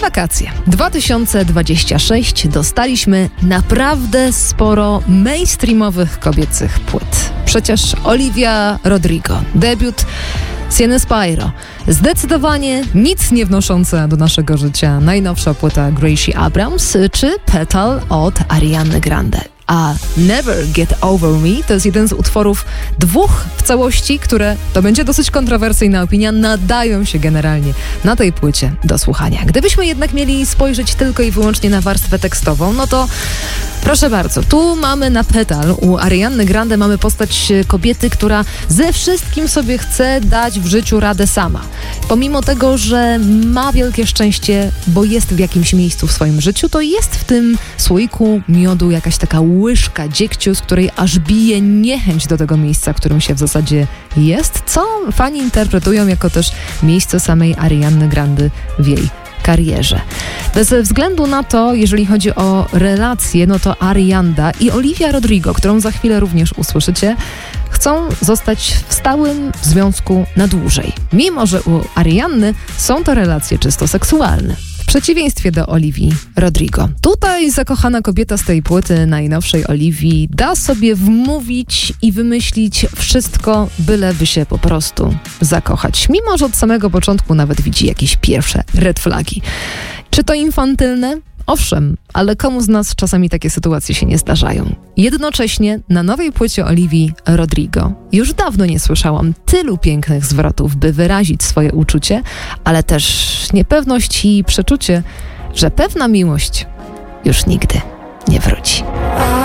wakacje 2026 dostaliśmy naprawdę sporo mainstreamowych kobiecych płyt. Przecież Olivia Rodrigo, debiut Sienny Spyro, zdecydowanie nic nie wnosząca do naszego życia najnowsza płyta Gracie Abrams czy Petal od Ariany Grande. A Never Get Over Me to jest jeden z utworów dwóch w całości, które, to będzie dosyć kontrowersyjna opinia, nadają się generalnie na tej płycie do słuchania. Gdybyśmy jednak mieli spojrzeć tylko i wyłącznie na warstwę tekstową, no to proszę bardzo, tu mamy na Petal, u Ariany Grande mamy postać kobiety, która ze wszystkim sobie chce dać w życiu radę sama. Pomimo tego, że ma wielkie szczęście, bo jest w jakimś miejscu w swoim życiu, to jest w tym słoiku miodu jakaś taka łyżka dziegciu, z której aż bije niechęć do tego miejsca, w którym się w zasadzie jest, co fani interpretują jako też miejsce samej Ariany Grande w jej karierze. Bez względu na to, jeżeli chodzi o relacje, no to Ariana i Olivia Rodrigo, którą za chwilę również usłyszycie, chcą zostać w stałym związku na dłużej. Mimo że u Arianny są to relacje czysto seksualne. W przeciwieństwie do Olivii Rodrigo. Tutaj zakochana kobieta z tej płyty najnowszej Olivii da sobie wmówić i wymyślić wszystko, byleby się po prostu zakochać. Mimo że od samego początku nawet widzi jakieś pierwsze red flagi. Czy to infantylne? Owszem, ale komu z nas czasami takie sytuacje się nie zdarzają? Jednocześnie na nowej płycie Olivii Rodrigo już dawno nie słyszałam tylu pięknych zwrotów, by wyrazić swoje uczucie, ale też niepewność i przeczucie, że pewna miłość już nigdy nie wróci.